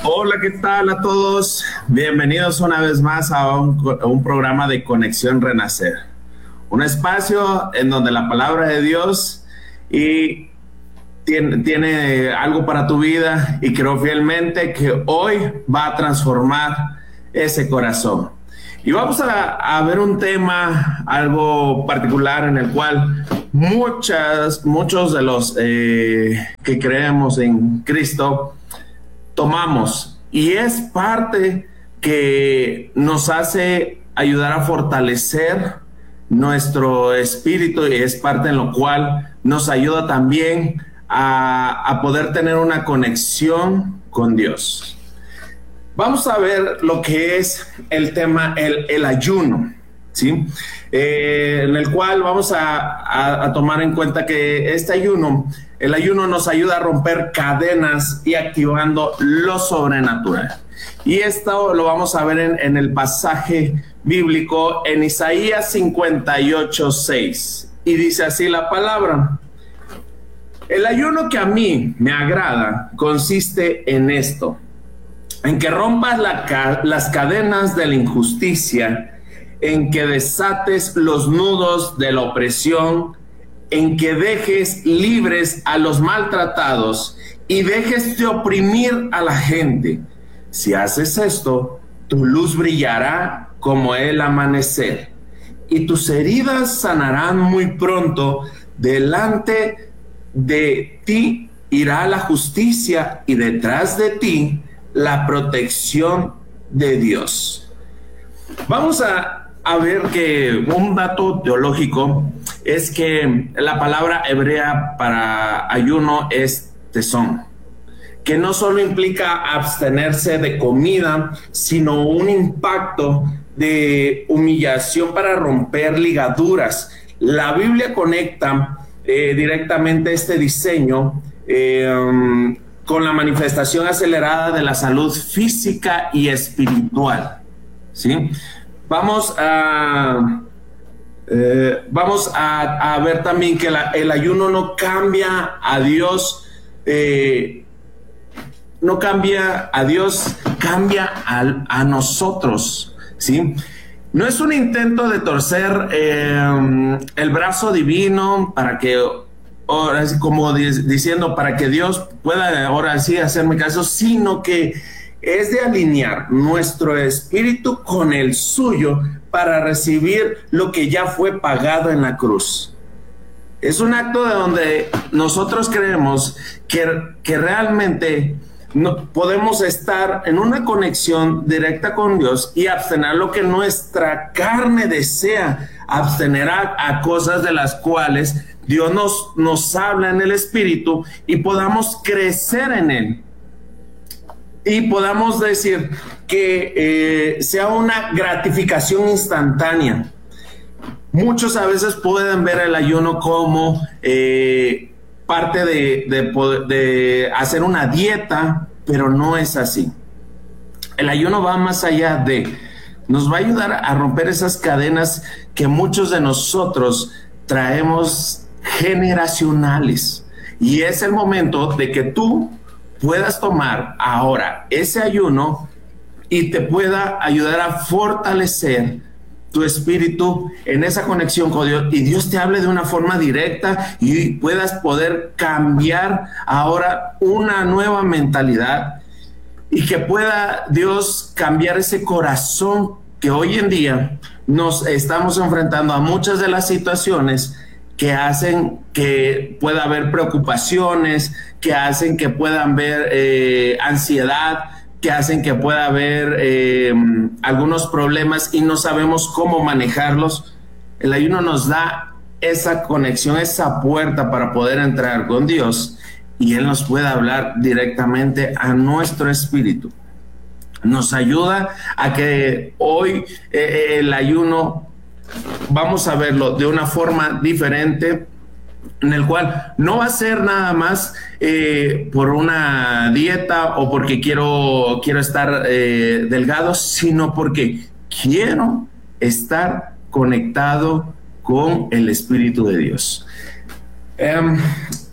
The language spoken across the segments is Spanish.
Hola, ¿qué tal a todos? Bienvenidos una vez más a un programa de Conexión Renacer. Un espacio en donde la palabra de Dios tiene algo para tu vida, y creo fielmente que hoy va a transformar ese corazón. Y vamos a ver un tema algo particular en el cual muchos de los que creemos en Cristo tomamos, y es parte que nos hace ayudar a fortalecer nuestro espíritu, y es parte en lo cual nos ayuda también a poder tener una conexión con Dios. Vamos a ver lo que es el tema, el ayuno, ¿sí? En el cual vamos a tomar en cuenta que el ayuno nos ayuda a romper cadenas y activando lo sobrenatural. Y esto lo vamos a ver en el pasaje bíblico en Isaías 58:6. Y dice así la palabra: el ayuno que a mí me agrada consiste en esto, en que rompas las cadenas de la injusticia, en que desates los nudos de la opresión, en que dejes libres a los maltratados y dejes de oprimir a la gente. Si haces esto, tu luz brillará como el amanecer, y tus heridas sanarán muy pronto. Delante de ti irá la justicia, y detrás de ti la protección de Dios. Vamos a ver que un dato teológico es que la palabra hebrea para ayuno es tesón, que no solo implica abstenerse de comida, sino un impacto de humillación para romper ligaduras. La Biblia conecta directamente este diseño con la manifestación acelerada de la salud física y espiritual, ¿sí? Vamos a ver también que el ayuno no cambia a Dios, cambia a nosotros, ¿sí? No es un intento de torcer el brazo divino para que, ahora sí, como diciendo, para que Dios pueda ahora sí hacerme caso, sino que es de alinear nuestro espíritu con el suyo para recibir lo que ya fue pagado en la cruz. Es un acto de donde nosotros creemos que realmente podemos estar en una conexión directa con Dios y abstener lo que nuestra carne desea, abstener a cosas de las cuales Dios nos habla en el espíritu, y podamos crecer en él. Y podamos decir que sea una gratificación instantánea. Muchos a veces pueden ver el ayuno como parte de hacer una dieta, pero no es así. El ayuno va más allá nos va a ayudar a romper esas cadenas que muchos de nosotros traemos generacionales. Y es el momento de que tú puedas tomar ahora ese ayuno y te pueda ayudar a fortalecer tu espíritu en esa conexión con Dios, y Dios te hable de una forma directa y puedas poder cambiar ahora una nueva mentalidad, y que pueda Dios cambiar ese corazón que hoy en día nos estamos enfrentando a muchas de las situaciones que hacen que pueda haber preocupaciones, que hacen que puedan haber ansiedad, que hacen que pueda haber algunos problemas y no sabemos cómo manejarlos. El ayuno nos da esa conexión, esa puerta para poder entrar con Dios, y Él nos puede hablar directamente a nuestro espíritu. Nos ayuda a que hoy el ayuno, vamos a verlo de una forma diferente, en el cual no va a ser nada más por una dieta o porque quiero estar delgado, sino porque quiero estar conectado con el Espíritu de Dios.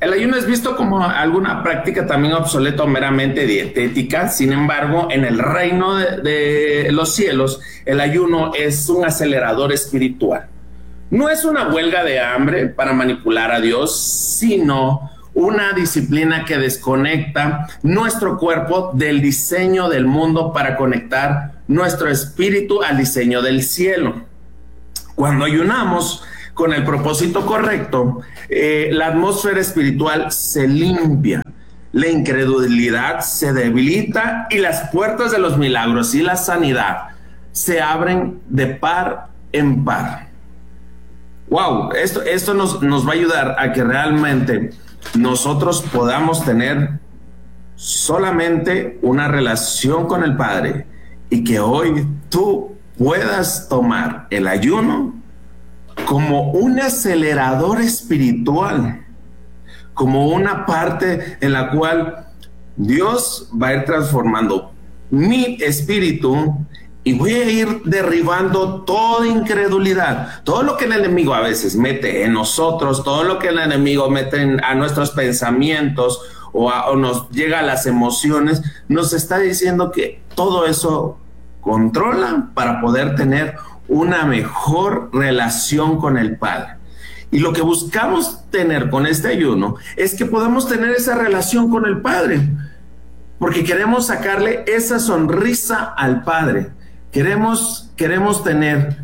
El ayuno es visto como alguna práctica también obsoleta o meramente dietética. Sin embargo, en el reino de los cielos, el ayuno es un acelerador espiritual. No es una huelga de hambre para manipular a Dios, sino una disciplina que desconecta nuestro cuerpo del diseño del mundo para conectar nuestro espíritu al diseño del cielo. Cuando ayunamos con el propósito correcto, la atmósfera espiritual se limpia, la incredulidad se debilita y las puertas de los milagros y la sanidad se abren de par en par. Wow, esto nos va a ayudar a que realmente nosotros podamos tener solamente una relación con el Padre y que hoy tú puedas tomar el ayuno como un acelerador espiritual, como una parte en la cual Dios va a ir transformando mi espíritu y voy a ir derribando toda incredulidad, todo lo que el enemigo a veces mete en nosotros, todo lo que el enemigo mete a nuestros pensamientos o nos llega a las emociones, nos está diciendo que todo eso controla para poder tener una mejor relación con el Padre. Y lo que buscamos tener con este ayuno es que podamos tener esa relación con el Padre, porque queremos sacarle esa sonrisa al Padre. Queremos tener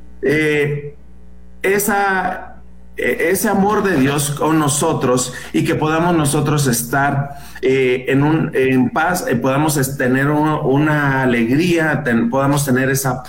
ese amor de Dios con nosotros y que podamos nosotros estar en paz, podamos tener una alegría, podamos tener esa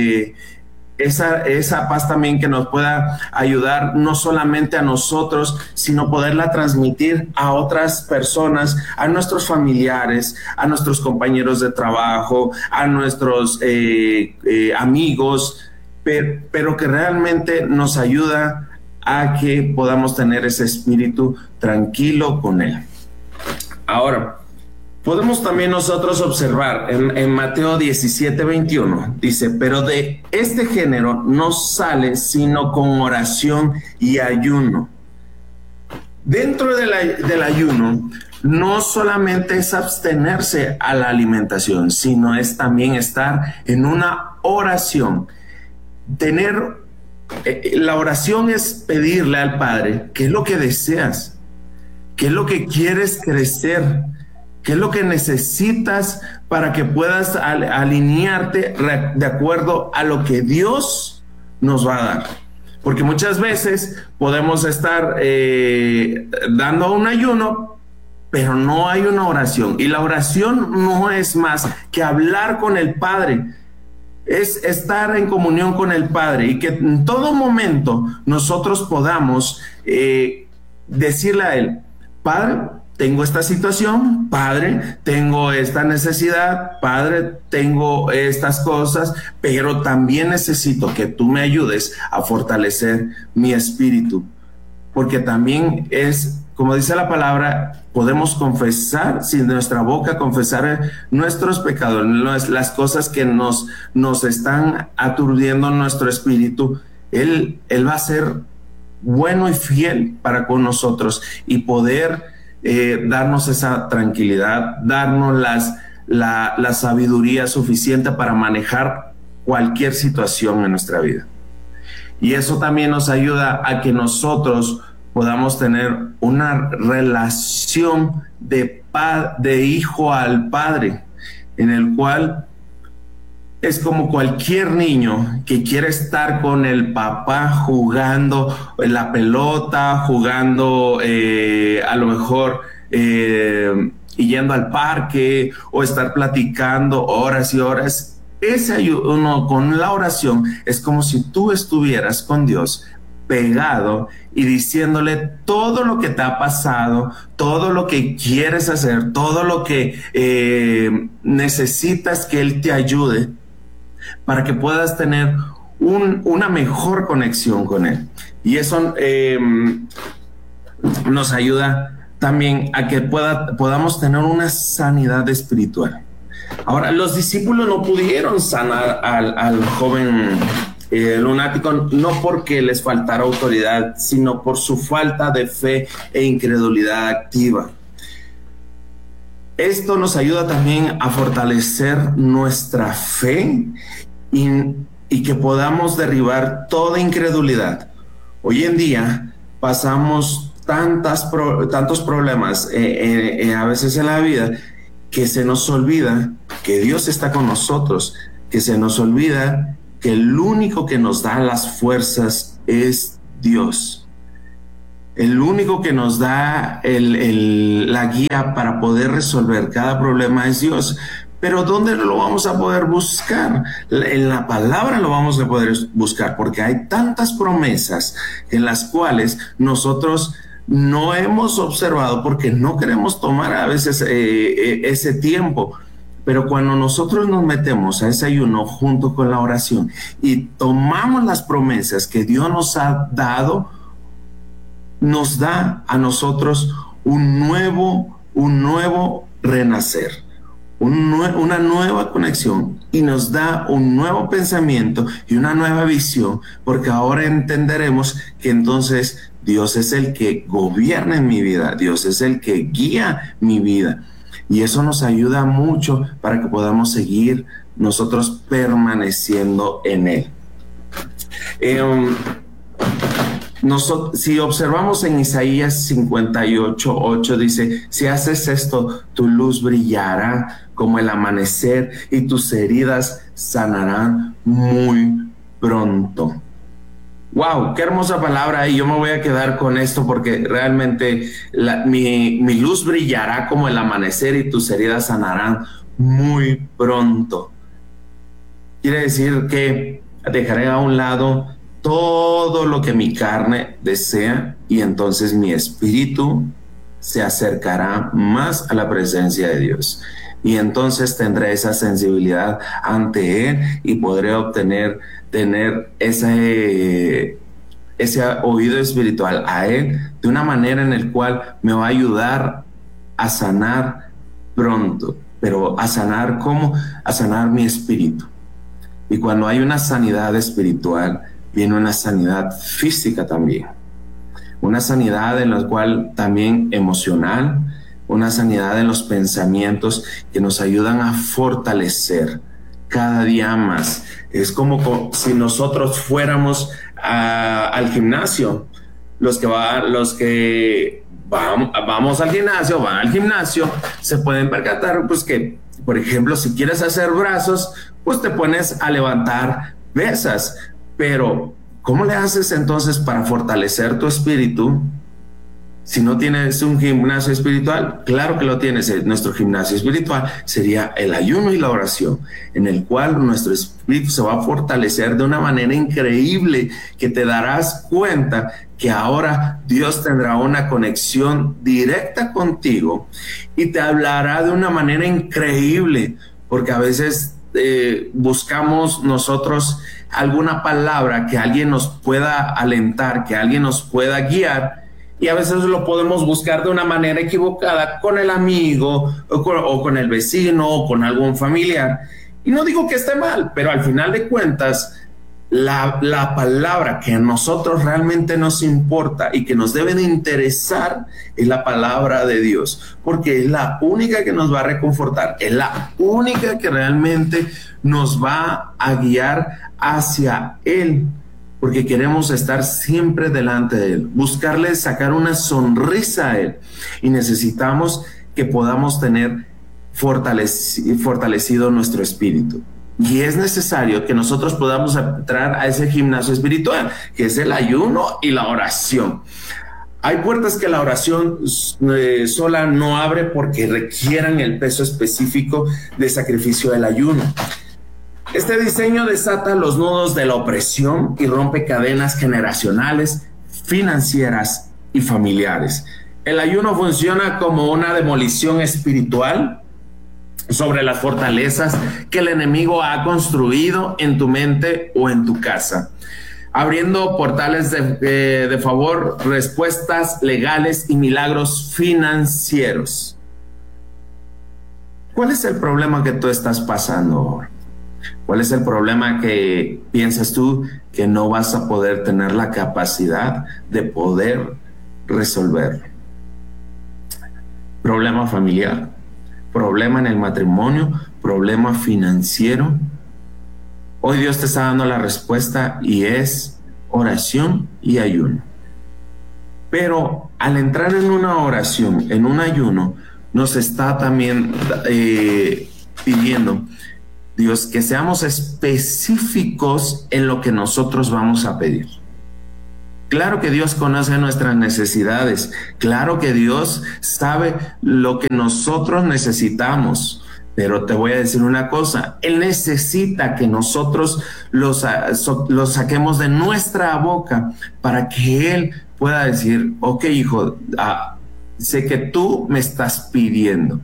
paz también que nos pueda ayudar no solamente a nosotros, sino poderla transmitir a otras personas, a nuestros familiares, a nuestros compañeros de trabajo, a nuestros amigos, pero que realmente nos ayuda a que podamos tener ese espíritu tranquilo con Él. Ahora, podemos también nosotros observar en Mateo 17:21, dice, pero de este género no sale sino con oración y ayuno. Dentro del ayuno, no solamente es abstenerse a la alimentación, sino es también estar en una oración. La oración es pedirle al Padre qué es lo que deseas, qué es lo que quieres crecer, ¿qué es lo que necesitas para que puedas alinearte de acuerdo a lo que Dios nos va a dar? Porque muchas veces podemos estar dando un ayuno, pero no hay una oración. Y la oración no es más que hablar con el Padre. Es estar en comunión con el Padre y que en todo momento nosotros podamos decirle a Él, Padre, tengo esta situación, Padre, tengo esta necesidad, Padre, tengo estas cosas, pero también necesito que tú me ayudes a fortalecer mi espíritu, porque también es, como dice la palabra, podemos confesar, sin nuestra boca confesar nuestros pecados, las cosas que nos están aturdiendo nuestro espíritu. Él va a ser bueno y fiel para con nosotros y poder darnos esa tranquilidad, darnos la sabiduría suficiente para manejar cualquier situación en nuestra vida. Y eso también nos ayuda a que nosotros podamos tener una relación de hijo al Padre, en el cual es como cualquier niño que quiere estar con el papá jugando en la pelota, jugando a lo mejor y yendo al parque o estar platicando horas y horas. Ese ayuno con la oración es como si tú estuvieras con Dios pegado y diciéndole todo lo que te ha pasado, todo lo que quieres hacer, todo lo que necesitas que Él te ayude para que puedas tener una mejor conexión con Él. Y eso nos ayuda también a que podamos tener una sanidad espiritual. Ahora, los discípulos no pudieron sanar al joven lunático, no porque les faltara autoridad, sino por su falta de fe e incredulidad activa. Esto nos ayuda también a fortalecer nuestra fe y que podamos derribar toda incredulidad. Hoy en día pasamos tantos problemas a veces en la vida, que se nos olvida que Dios está con nosotros, que se nos olvida que el único que nos da las fuerzas es Dios. El único que nos da la guía para poder resolver cada problema es Dios. Pero ¿dónde lo vamos a poder buscar? En la palabra lo vamos a poder buscar, porque hay tantas promesas en las cuales nosotros no hemos observado porque no queremos tomar a veces ese tiempo. Pero cuando nosotros nos metemos a ese ayuno junto con la oración y tomamos las promesas que Dios nos ha dado, nos da a nosotros un nuevo renacer, una nueva conexión, y nos da un nuevo pensamiento y una nueva visión, porque ahora entenderemos que entonces Dios es el que gobierna en mi vida, Dios es el que guía mi vida, y eso nos ayuda mucho para que podamos seguir nosotros permaneciendo en Él. Si observamos en Isaías 58:8, dice: si haces esto, tu luz brillará como el amanecer y tus heridas sanarán muy pronto. ¡Wow! ¡Qué hermosa palabra! Y yo me voy a quedar con esto porque realmente mi luz brillará como el amanecer y tus heridas sanarán muy pronto. Quiere decir que dejaré a un lado todo lo que mi carne desea, y entonces mi espíritu se acercará más a la presencia de Dios, y entonces tendré esa sensibilidad ante Él y podré tener ese oído espiritual a Él de una manera en el cual me va a ayudar a sanar pronto. Pero a sanar, ¿cómo? A sanar mi espíritu. Y cuando hay una sanidad espiritual, viene una sanidad física también, una sanidad en la cual también emocional, una sanidad en los pensamientos que nos ayudan a fortalecer cada día más. Es como si nosotros fuéramos al gimnasio. Los que vamos al gimnasio, van al gimnasio, se pueden percatar, pues, que, por ejemplo, si quieres hacer brazos, pues te pones a levantar pesas. Pero, ¿cómo le haces entonces para fortalecer tu espíritu si no tienes un gimnasio espiritual? Claro que lo tienes. Nuestro gimnasio espiritual sería el ayuno y la oración, en el cual nuestro espíritu se va a fortalecer de una manera increíble, que te darás cuenta que ahora Dios tendrá una conexión directa contigo y te hablará de una manera increíble, porque a veces buscamos nosotros alguna palabra que alguien nos pueda alentar, que alguien nos pueda guiar, y a veces lo podemos buscar de una manera equivocada con el amigo o con el vecino o con algún familiar. Y no digo que esté mal, pero al final de cuentas la palabra que a nosotros realmente nos importa y que nos debe de interesar es la palabra de Dios, porque es la única que nos va a reconfortar, es la única que realmente nos va a guiar hacia Él, porque queremos estar siempre delante de Él, buscarle sacar una sonrisa a Él, y necesitamos que podamos tener fortalecido nuestro espíritu. Y es necesario que nosotros podamos entrar a ese gimnasio espiritual, que es el ayuno y la oración. Hay puertas que la oración sola no abre porque requieran el peso específico de sacrificio del ayuno. Este diseño desata los nudos de la opresión y rompe cadenas generacionales, financieras y familiares. El ayuno funciona como una demolición espiritual sobre las fortalezas que el enemigo ha construido en tu mente o en tu casa, abriendo portales de favor, respuestas legales y milagros financieros. ¿Cuál es el problema que tú estás pasando ahora? ¿Cuál es el problema que piensas tú que no vas a poder tener la capacidad de poder resolver? Problema familiar, problema en el matrimonio, problema financiero. Hoy Dios te está dando la respuesta y es oración y ayuno. Pero al entrar en una oración, en un ayuno, nos está también pidiendo Dios que seamos específicos en lo que nosotros vamos a pedir. Claro que Dios conoce nuestras necesidades, claro que Dios sabe lo que nosotros necesitamos, pero te voy a decir una cosa, Él necesita que nosotros lo saquemos de nuestra boca para que Él pueda decir, ok, hijo, sé que tú me estás pidiendo.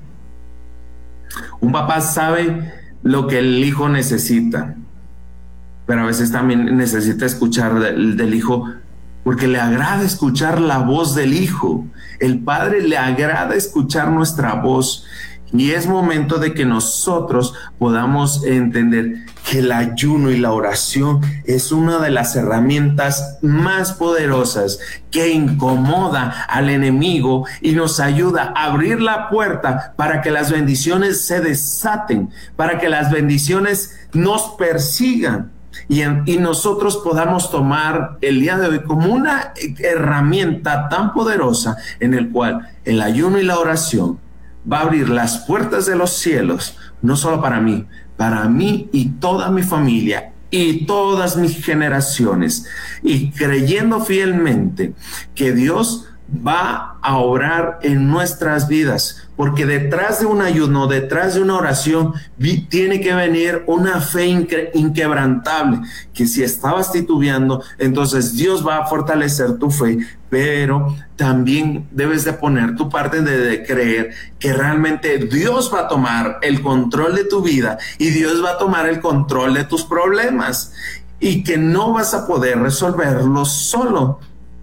Un papá sabe lo que el hijo necesita, pero a veces también necesita escuchar del hijo, porque le agrada escuchar la voz del hijo. El padre le agrada escuchar nuestra voz. Y es momento de que nosotros podamos entender que el ayuno y la oración es una de las herramientas más poderosas que incomoda al enemigo y nos ayuda a abrir la puerta para que las bendiciones se desaten, para que las bendiciones nos persigan. Y nosotros podamos tomar el día de hoy como una herramienta tan poderosa en el cual el ayuno y la oración va a abrir las puertas de los cielos, no solo para mí y toda mi familia y todas mis generaciones, y creyendo fielmente que Dios va a obrar en nuestras vidas, porque detrás de un ayuno, detrás de una oración, tiene que venir una fe inquebrantable, que si estabas titubeando, entonces Dios va a fortalecer tu fe, pero también debes de poner tu parte de creer que realmente Dios va a tomar el control de tu vida y Dios va a tomar el control de tus problemas y que no vas a poder resolverlos solo.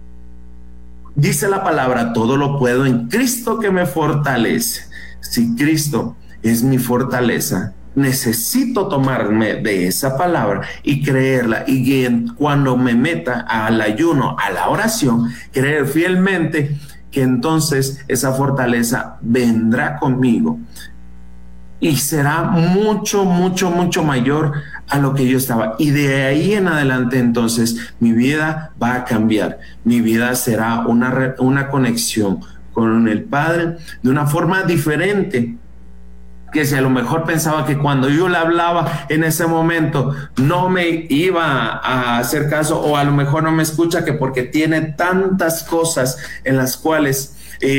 Dice la palabra, todo lo puedo en Cristo que me fortalece. Si Cristo es mi fortaleza, necesito tomarme de esa palabra y creerla, y cuando me meta al ayuno, a la oración, creer fielmente que entonces esa fortaleza vendrá conmigo y será mucho, mucho, mucho mayor a lo que yo estaba. Y de ahí en adelante, entonces, mi vida va a cambiar. Mi vida será una conexión con el Padre de una forma diferente. Que si a lo mejor pensaba que cuando yo le hablaba en ese momento no me iba a hacer caso, o a lo mejor no me escucha, que porque tiene tantas cosas en las cuales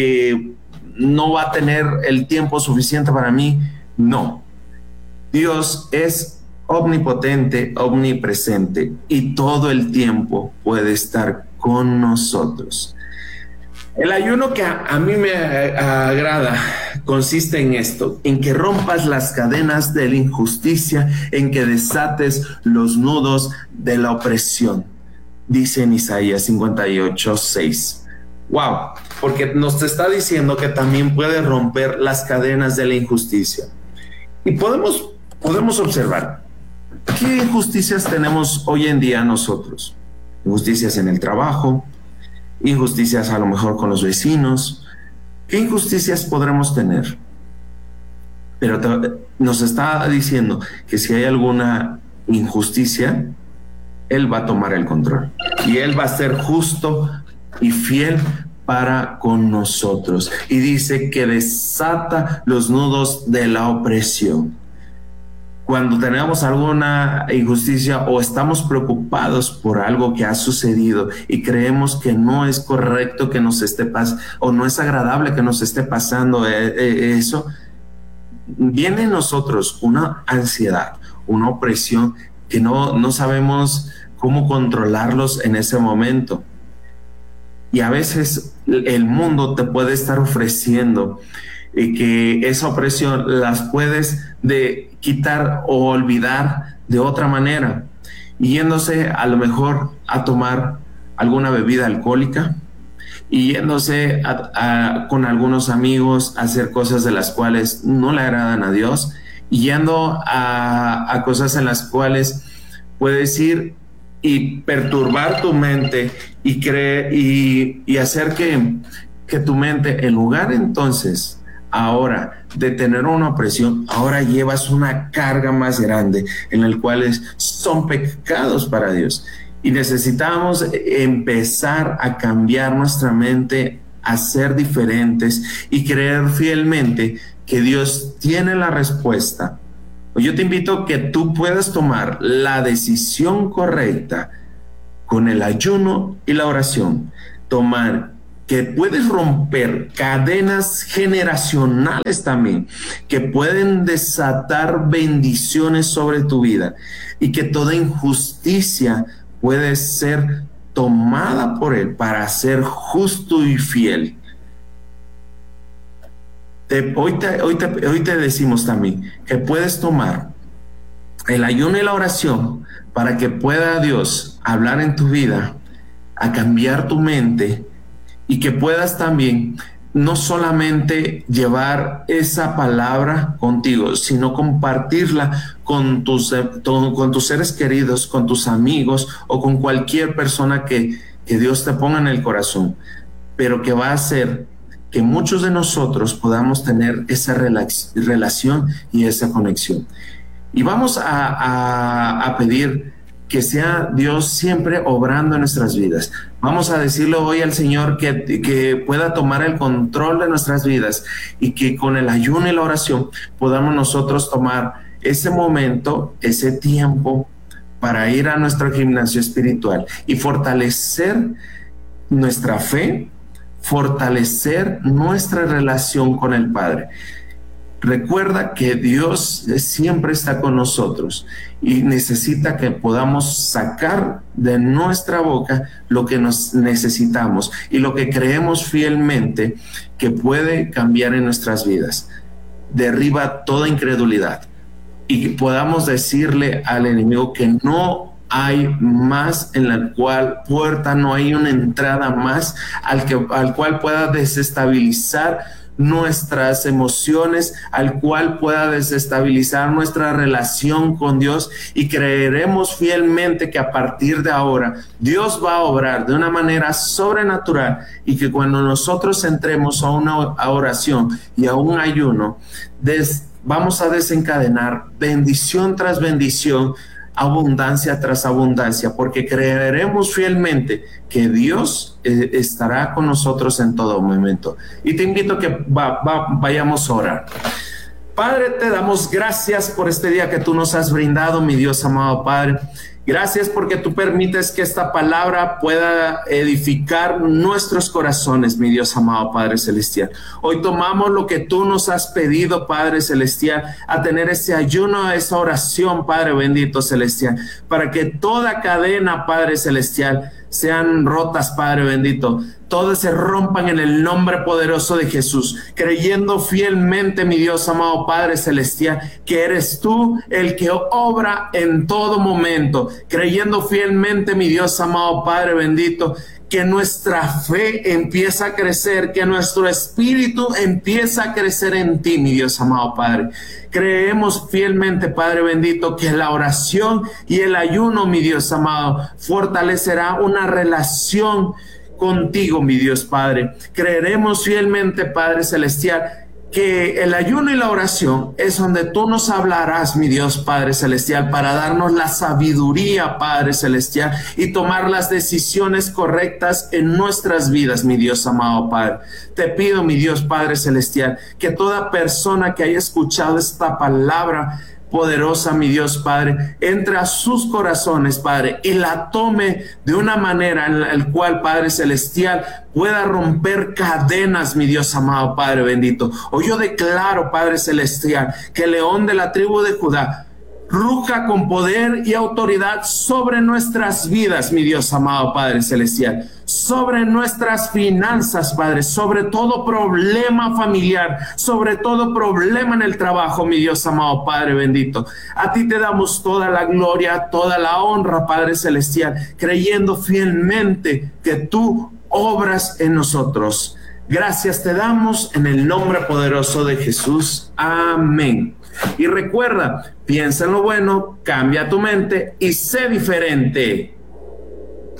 no va a tener el tiempo suficiente para mí. No, Dios es omnipotente, omnipresente y todo el tiempo puede estar con nosotros. El ayuno que a mí me agrada consiste en esto, en que rompas las cadenas de la injusticia, en que desates los nudos de la opresión, dice en Isaías 58:6. Wow, porque nos está diciendo que también puede romper las cadenas de la injusticia. Y podemos observar qué injusticias tenemos hoy en día nosotros. Injusticias en el trabajo, injusticias a lo mejor con los vecinos. ¿Qué injusticias podremos tener? Pero nos está diciendo que si hay alguna injusticia, Él va a tomar el control. Y Él va a ser justo y fiel para con nosotros. Y dice que desata los nudos de la opresión. Cuando tenemos alguna injusticia o estamos preocupados por algo que ha sucedido y creemos que no es correcto que nos esté pasando, o no es agradable que nos esté pasando eso, viene en nosotros una ansiedad, una opresión que no sabemos cómo controlarlos en ese momento. Y a veces el mundo te puede estar ofreciendo que esa opresión las puedes quitar o olvidar de otra manera, yéndose a lo mejor a tomar alguna bebida alcohólica, y yéndose con algunos amigos a hacer cosas de las cuales no le agradan a Dios, yendo a cosas en las cuales puedes ir y perturbar tu mente y hacer que tu mente, en lugar entonces ahora de tener una opresión, ahora llevas una carga más grande en el cual son pecados para Dios. Y necesitamos empezar a cambiar nuestra mente, a ser diferentes y creer fielmente que Dios tiene la respuesta. Yo te invito a que tú puedas tomar la decisión correcta con el ayuno y la oración. Que puedes romper cadenas generacionales también, que pueden desatar bendiciones sobre tu vida y que toda injusticia puede ser tomada por Él para ser justo y fiel. Hoy te decimos también que puedes tomar el ayuno y la oración para que pueda Dios hablar en tu vida, a cambiar tu mente, y que puedas también no solamente llevar esa palabra contigo, sino compartirla con tus seres queridos, con tus amigos o con cualquier persona que Dios te ponga en el corazón, pero que va a hacer que muchos de nosotros podamos tener esa relación y esa conexión. Y vamos a pedir que sea Dios siempre obrando en nuestras vidas. Vamos a decirle hoy al Señor que pueda tomar el control de nuestras vidas y que con el ayuno y la oración podamos nosotros tomar ese momento, ese tiempo para ir a nuestro gimnasio espiritual y fortalecer nuestra fe, fortalecer nuestra relación con el Padre. Recuerda que Dios siempre está con nosotros y necesita que podamos sacar de nuestra boca lo que nos necesitamos y lo que creemos fielmente que puede cambiar en nuestras vidas. Derriba toda incredulidad y que podamos decirle al enemigo que no hay más en la cual puerta, no hay una entrada más al cual pueda desestabilizar nuestras emociones, al cual pueda desestabilizar nuestra relación con Dios, y creeremos fielmente que a partir de ahora Dios va a obrar de una manera sobrenatural y que cuando nosotros entremos a una oración y a un ayuno, vamos a desencadenar bendición tras bendición, abundancia tras abundancia, porque creeremos fielmente que Dios estará con nosotros en todo momento. Y te invito a que vayamos a orar. Padre, te damos gracias por este día que tú nos has brindado, mi Dios amado Padre. Gracias porque tú permites que esta palabra pueda edificar nuestros corazones, mi Dios amado Padre Celestial. Hoy tomamos lo que tú nos has pedido, Padre Celestial, a tener ese ayuno, esa oración, Padre bendito Celestial, para que toda cadena, Padre Celestial, sean rotas, Padre bendito. Todas se rompan en el nombre poderoso de Jesús, creyendo fielmente, mi Dios amado Padre Celestial, que eres tú el que obra en todo momento, creyendo fielmente, mi Dios amado Padre bendito, que nuestra fe empieza a crecer, que nuestro espíritu empieza a crecer en ti, mi Dios amado Padre. Creemos fielmente, Padre bendito, que la oración y el ayuno, mi Dios amado, fortalecerá una relación contigo, mi Dios Padre. Creeremos fielmente, Padre Celestial, que el ayuno y la oración es donde tú nos hablarás, mi Dios Padre Celestial, para darnos la sabiduría, Padre Celestial, y tomar las decisiones correctas en nuestras vidas, mi Dios amado Padre. Te pido, mi Dios Padre Celestial, que toda persona que haya escuchado esta palabra poderosa, mi Dios Padre, entre a sus corazones, Padre, y la tome de una manera en la cual, Padre Celestial, pueda romper cadenas, mi Dios amado Padre bendito. Hoy yo declaro, Padre Celestial, que el león de la tribu de Judá ruja con poder y autoridad sobre nuestras vidas, mi Dios amado Padre Celestial, sobre nuestras finanzas, Padre, sobre todo problema familiar, sobre todo problema en el trabajo, mi Dios amado Padre bendito. A ti te damos toda la gloria, toda la honra, Padre Celestial, creyendo fielmente que tú obras en nosotros. Gracias te damos en el nombre poderoso de Jesús. Amén. Y recuerda, piensa en lo bueno, cambia tu mente y sé diferente.